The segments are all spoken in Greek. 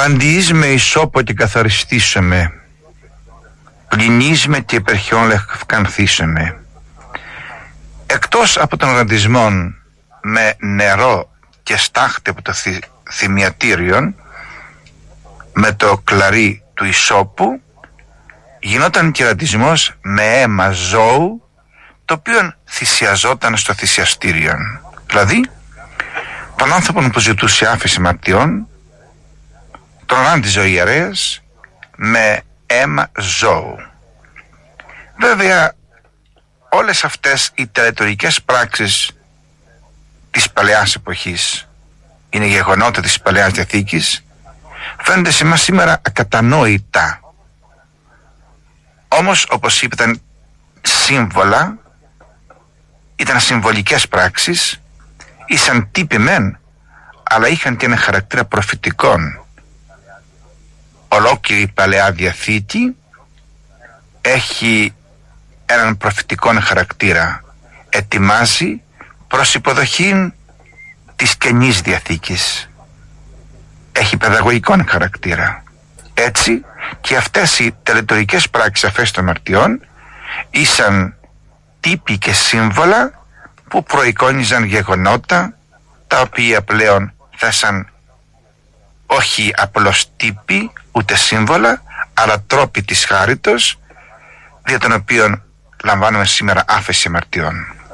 Αντιείς με ισόπο και καθαριστήσαμε, πλυνείς με και υπερχιόν λευκανθήσαμε. Εκτός από των ραντισμών με νερό και στάχτη από το θυμιατήριον, με το κλαρί του ισόπου, γινόταν και ραντισμός με αίμα ζώου, το οποίο θυσιαζόταν στο θυσιαστήριον. Δηλαδή, τον άνθρωπο που ζητούσε άφεση αμαρτιών, τον ράντιζε ο ιερέας με αίμα ζώου. Βέβαια, όλες αυτές οι τελετουργικές πράξεις της Παλαιάς εποχής, είναι γεγονότα της Παλαιάς Διαθήκης, φαίνονται σε εμάς σήμερα ακατανόητα. Όμως, όπως είπα, ήταν σύμβολα, ήταν συμβολικές πράξεις, ήσαν τύποι μεν, αλλά είχαν και ένα χαρακτήρα προφητικών. Ολόκληρη η Παλαιά Διαθήκη έχει έναν προφητικό χαρακτήρα. Ετοιμάζει προς υποδοχή της Καινής Διαθήκης. Έχει παιδαγωγικό χαρακτήρα. Έτσι και αυτές οι τελετουργικές πράξεις αφέσης των αμαρτιών ήσαν τύποι και σύμβολα που προεικόνιζαν γεγονότα τα οποία πλέον θέσαν όχι απλώς τύποι ούτε σύμβολα, αλλά τρόποι της χάριτος, δια των οποίων λαμβάνουμε σήμερα άφεση αμαρτιών.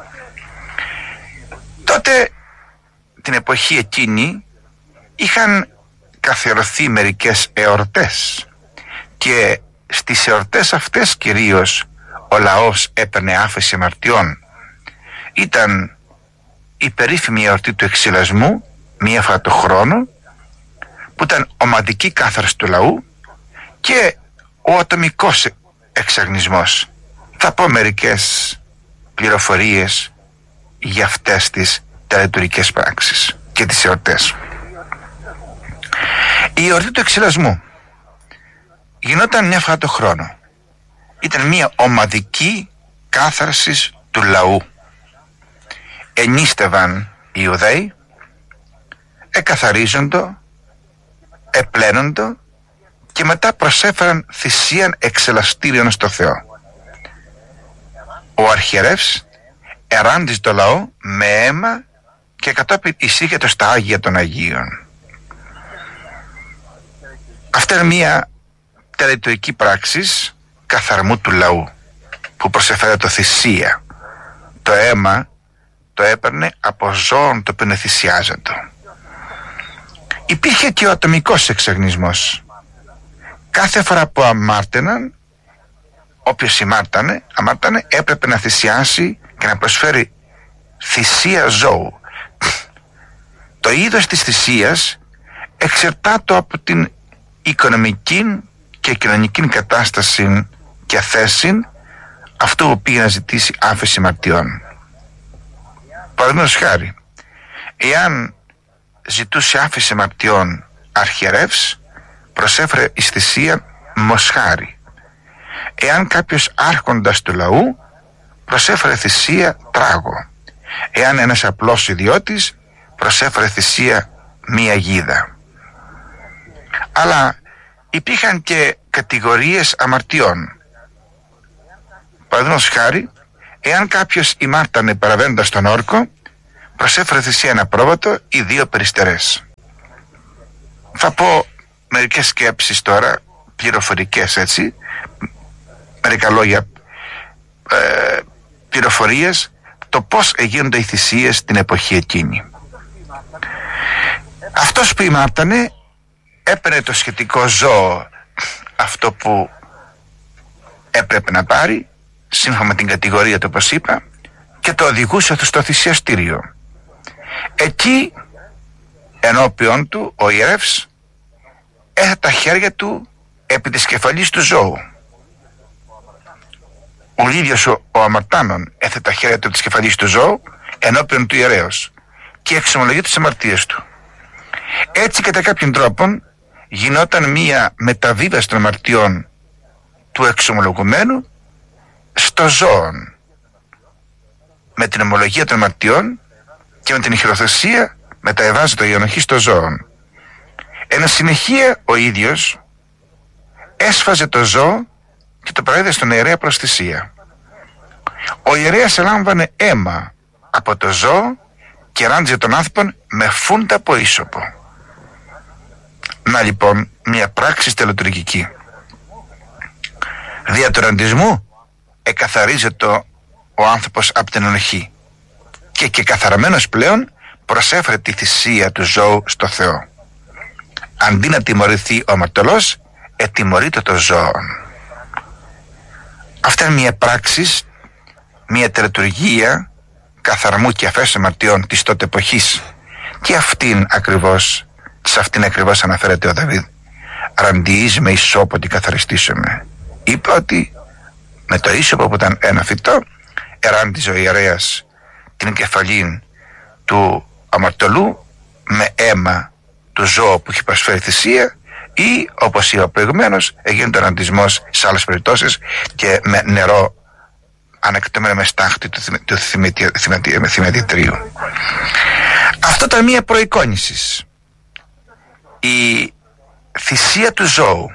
Τότε, την εποχή εκείνη, είχαν καθιερωθεί μερικές εορτές και στις εορτές αυτές κυρίως ο λαός έπαιρνε άφεση αμαρτιών. Ήταν η περίφημη εορτή του εξυλασμού, μία φορά το χρόνο, που ήταν ομαδική κάθαρση του λαού, και ο ατομικός εξαγνισμός. Θα πω μερικές πληροφορίες για αυτές τις τελετουργικές πράξεις και τις εορτές. Η εορτή του εξυλασμού γινόταν μια φορά το χρόνο. Ήταν μια ομαδική κάθαρση του λαού. Ενίστευαν οι Ιουδαίοι, εκαθαρίζοντο, επλένοντο και μετά προσέφεραν θυσίαν εξελαστήριον στο Θεό. Ο αρχιερεύς εράντιζε το λαό με αίμα και κατόπιν εισήγεται στα Άγια των Αγίων. Αυτή είναι μια τελετουργική πράξη καθαρμού του λαού που προσέφερε το θυσία. Το αίμα το έπαιρνε από ζώων το οποίο θυσιάζεται. Υπήρχε και ο ατομικός εξαγνισμός. Κάθε φορά που αμάρτεναν, όποιος αμάρτανε έπρεπε να θυσιάσει και να προσφέρει θυσία ζώου. Το είδος της θυσίας εξαρτάται από την οικονομική και κοινωνική κατάσταση και θέση αυτού που πήγε να ζητήσει άφεση αμαρτιών. Παραδείγματος χάρη, εάν ζητούσε άφεση αμαρτιών αρχιερεύς, προσέφερε εις θυσία μοσχάρι. Εάν κάποιος άρχοντας του λαού, προσέφερε θυσία τράγο. Εάν ένας απλός ιδιώτης, προσέφερε θυσία μία γίδα. Αλλά υπήρχαν και κατηγορίες αμαρτιών. Παραδείγματος χάρη, εάν κάποιος ημάρτανε παραβαίνοντας τον όρκο, προσέφερε θυσία ένα πρόβατο ή 2 περιστερές. Θα πω μερικές σκέψεις τώρα, πληροφορικές έτσι, μερικά λόγια πληροφορίες, το πώς γίνονται οι θυσίες την εποχή εκείνη. Αυτός που ημάρτανε έπαιρνε το σχετικό ζώο, αυτό που έπρεπε να πάρει σύμφωνα με την κατηγορία του, όπως είπα, και το οδηγούσε στο θυσιαστήριο. Εκεί ενώπιον του ο ιερεύς έθετε τα χέρια του επί της κεφαλής του ζώου. Ο ίδιος ο αμαρτάνων έθετε τα χέρια του επί της κεφαλής του ζώου ενώπιον του ιερέως και εξομολογεί τις αμαρτίες του. Έτσι κατά κάποιον τρόπο γινόταν μία μεταβίβαση των αμαρτιών του εξομολογουμένου στο ζώον, με την ομολογία των αμαρτιών και με την χειροθεσία μεταβάζει το η ανοχή στο ζώον. Εν συνεχεία ο ίδιος έσφαζε το ζώο και το παρέδε στον ιερέα προς θυσία. Ο ιερέας ελάμβανε αίμα από το ζώο και ράντιζε τον άνθρωπον με φούντα από ίσωπο. Να λοιπόν μια πράξη τελετουργική. Δια του ραντισμού εκαθαρίζεται ο άνθρωπος από την ενοχή και καθαραμένος πλέον προσέφερε τη θυσία του ζώου στο Θεό. Αντί να τιμωρηθεί ο αμαρτωλός, ετιμωρείται το ζώο. Αυτά είναι μια πράξη, μια τελετουργία καθαρμού και αφέσεως αμαρτιών της τότε εποχής. Και σε αυτήν ακριβώς αναφέρεται ο Δαβίδ. Ραντιείς με ισόπο ότι καθαριστήσαμε. Είπε ότι με το ίσωπο που ήταν ένα φυτό εράντιζε ο ιερέας την κεφαλή του αμαρτωλού με αίμα του ζώου που έχει προσφέρει θυσία, ή όπως είπα προηγουμένως έγινε ο ραντισμός σε άλλες περιπτώσεις και με νερό ανακτωμένο με στάχτη του θυματιατρίου. Αυτό ήταν μία προεικόνηση. Η θυσία του ζώου,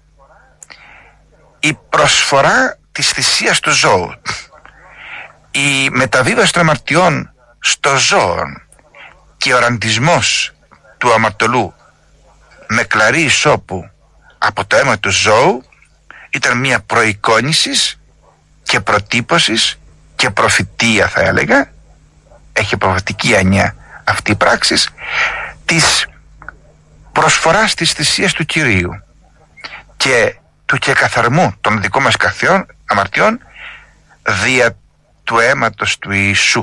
η προσφορά της θυσίας του ζώου, η μεταβίβαση των αμαρτιών στο ζώο και ο ραντισμός του αμαρτωλού με κλαρί ισόπου από το αίμα του ζώου ήταν μια προεικόνηση και προτύπωση και προφητεία, θα έλεγα, έχει προφητική έννοια αυτή η πράξη της προσφοράς της θυσίας του Κυρίου και του κεκαθαρμού των δικών μας αμαρτιών δια του αίματος του Ιησού.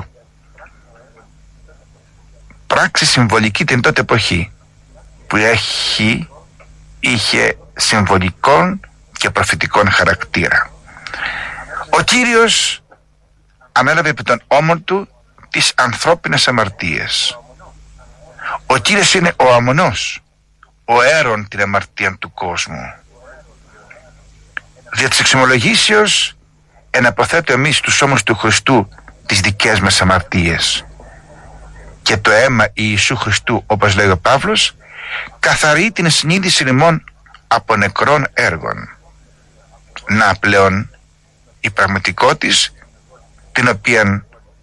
Πράξη συμβολική την τότε εποχή που είχε συμβολικών και προφητικών χαρακτήρα. Ο Κύριος ανέλαβε επί των ώμων του τις ανθρώπινες αμαρτίες. Ο Κύριος είναι ο αμονός, ο αίρον την αμαρτία του κόσμου. Δια της εξομολογήσεως εναποθέτω εμείς τους ώμους του Χριστού τις δικές μας αμαρτίες. Και το αίμα Ιησού Χριστού, όπως λέει ο Παύλος, καθαρεί την συνείδηση ημών από νεκρών έργων. Να πλέον η πραγματικότης την οποία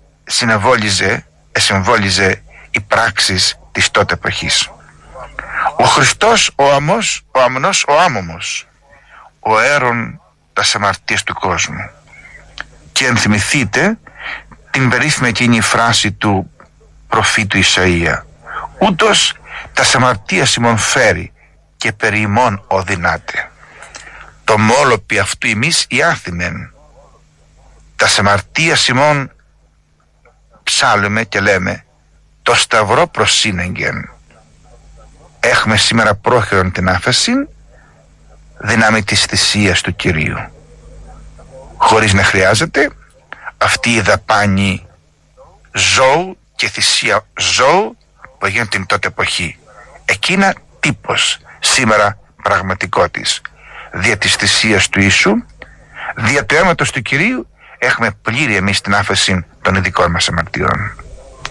εσυμβόλιζε οι πράξεις της τότε εποχής. Ο Χριστός ο αμνός ο άμωμος, ο αίρον τας αμαρτίες του κόσμου. Και ενθυμηθείτε την περίφημη εκείνη φράση του προφήτου Ισαΐα: ούτως τας αμαρτίας ημών φέρει και περί ημών οδυνάται. Το μόλοπι αυτού ημείς οι άθημεν. Τας αμαρτίας ημών ψάλλουμε και λέμε το σταυρό προσύνεγγεν. Έχουμε σήμερα πρόχειρον την άφεση δυνάμει της θυσίας του Κυρίου, χωρίς να χρειάζεται αυτή η δαπάνη ζώου και θυσία ζώου που έγινε την τότε εποχή. Εκείνα τύπος, σήμερα πραγματικότης. Δια της θυσίας του Ιησού, δια του αίματος του Κυρίου, έχουμε πλήρη εμείς την άφεση των ειδικών μας αμαρτιών.